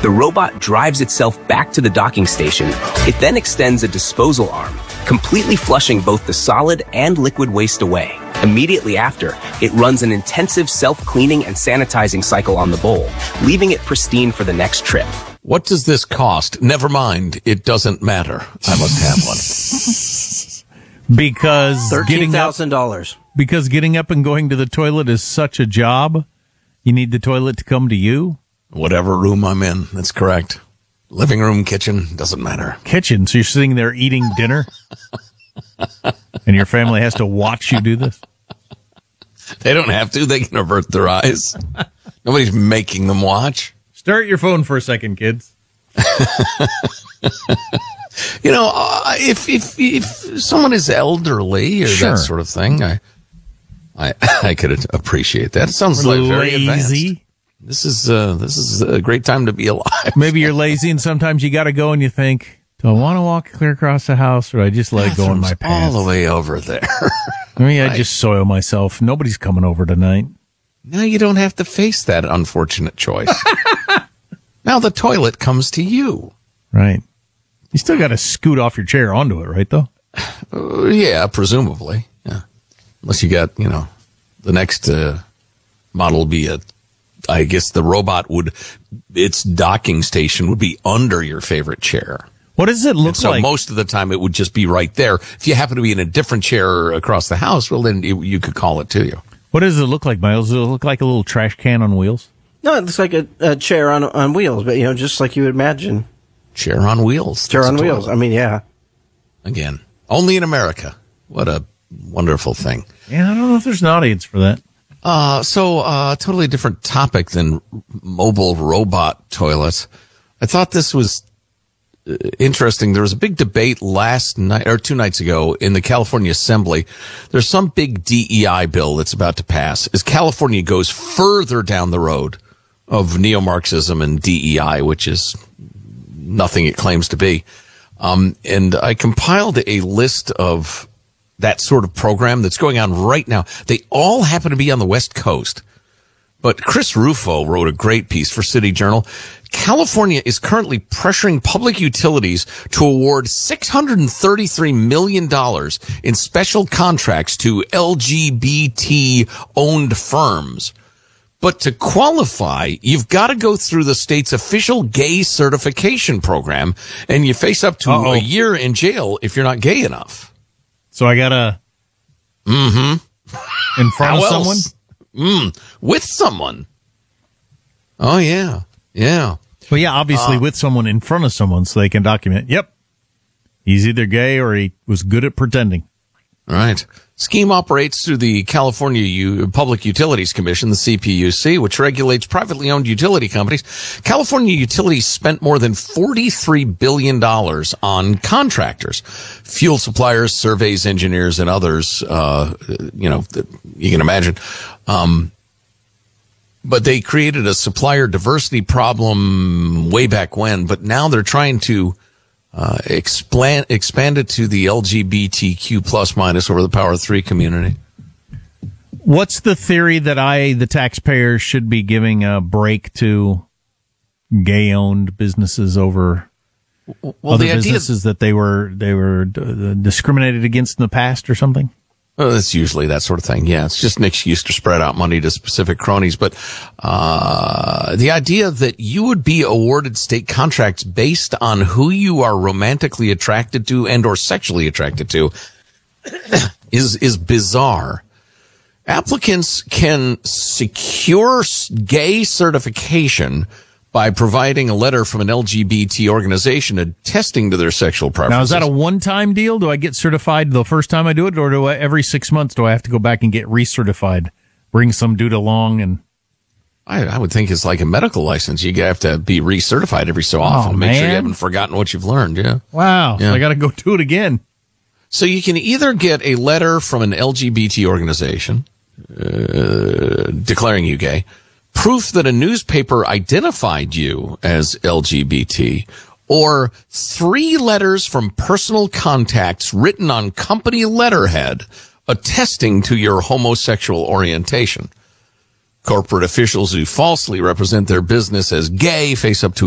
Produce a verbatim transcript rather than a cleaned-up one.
The robot drives itself back to the docking station. It then extends a disposal arm, completely flushing both the solid and liquid waste away. Immediately after, it runs an intensive self-cleaning and sanitizing cycle on the bowl, leaving it pristine for the next trip. What does this cost? Never mind. It doesn't matter. I must have one. Because thirteen thousand dollars. Because getting up and going to the toilet is such a job, you need the toilet to come to you? Whatever room I'm in, that's correct. Living room, kitchen, doesn't matter. Kitchen, so you're sitting there eating dinner? And your family has to watch you do this? They don't have to. They can avert their eyes. Nobody's making them watch. Start your phone for a second, kids. You know, uh, if if if someone is elderly or Sure. that sort of thing, I I I could appreciate that. It sounds like very advanced. Lazy. This is uh, this is a great time to be alive. Maybe you're lazy and sometimes you got to go and you think, do I want to walk clear across the house or do I just let it go in my Bathroom's pants? all the way over there. I mean, I Right. just soil myself. Nobody's coming over tonight. Now you don't have to face that unfortunate choice. Now the toilet comes to you. Right. You still got to scoot off your chair onto it, right, though? Uh, yeah, presumably. Yeah, unless you got, you know, the next uh, model will be a. I guess the robot would, its docking station would be under your favorite chair. What does it look And so like? most of the time it would just be right there. If you happen to be in a different chair across the house, well, then you, you could call it to you. What does it look like, Miles? Does it look like a little trash can on wheels? No, it looks like a, a chair on on wheels, but, you know, just like you would imagine. Chair on wheels. Chair That's on a wheels. toilet. I mean, yeah. Again, only in America. What a wonderful thing. Yeah, I don't know if there's an audience for that. Uh, so, uh, totally different topic than mobile robot toilets. I thought this was uh, interesting. There was a big debate last night, or two nights ago, in the California Assembly. There's some big D E I bill that's about to pass as California goes further down the road of neo-Marxism and D E I, which is nothing it claims to be. Um, and I compiled a list of that sort of program that's going on right now. They all happen to be on the West Coast. But Chris Rufo wrote a great piece for City Journal. California is currently pressuring public utilities to award six hundred thirty-three million dollars in special contracts to L G B T-owned firms. But to qualify, you've got to go through the state's official gay certification program, and you face up to Uh-oh. a year in jail if you're not gay enough. So I got to... Mm-hmm. In front How of someone? else? Mm, with someone. Oh, yeah. Yeah. Well, yeah, obviously with someone in front of someone so they can document, yep, he's either gay or he was good at pretending. All right. Scheme operates through the California U- Public Utilities Commission, the C P U C, which regulates privately owned utility companies. California Utilities spent more than forty-three billion dollars on contractors, fuel suppliers, surveys, engineers, and others, uh, you know, you can imagine. Um, but they created a supplier diversity problem way back when, but now they're trying to Uh, expand, expand it to the L G B T Q plus minus over the Power of Three community. What's the theory that I, the taxpayer, should be giving a break to gay-owned businesses over Well, other the idea, businesses that they were they were d- discriminated against in the past or something? well, it's usually that sort of thing. Yeah, it's just an excuse to spread out money to specific cronies. But uh, the idea that you would be awarded state contracts based on who you are romantically attracted to and or sexually attracted to is is bizarre. Applicants can secure gay certification by providing a letter from an L G B T organization attesting to their sexual preferences. Now, is that a one-time deal? Do I get certified the first time I do it, or do I, every six months do I have to go back and get recertified? Bring some dude along and... I, I would think it's like a medical license. You have to be recertified every so often Oh, to make sure you man. haven't forgotten what you've learned. Yeah. Wow, Yeah. so I got to go do it again. So you can either get a letter from an L G B T organization uh, declaring you gay, proof that a newspaper identified you as L G B T, or three letters from personal contacts written on company letterhead attesting to your homosexual orientation. Corporate officials who falsely represent their business as gay face up to